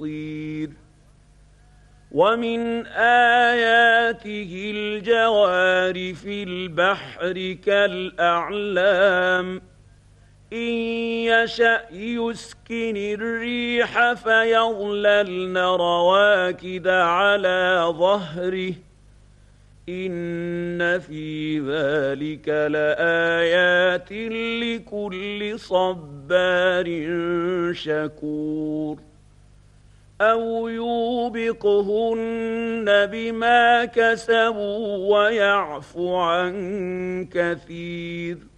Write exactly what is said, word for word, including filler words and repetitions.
بصير ومن آياته الجوار في البحر كالأعلام إن يشأ يسكن الريح فيظللن رواكد على ظهره إن في ذلك لآيات لكل صبار شكور أو يوبقهن بما كسبوا ويعفو عن كثير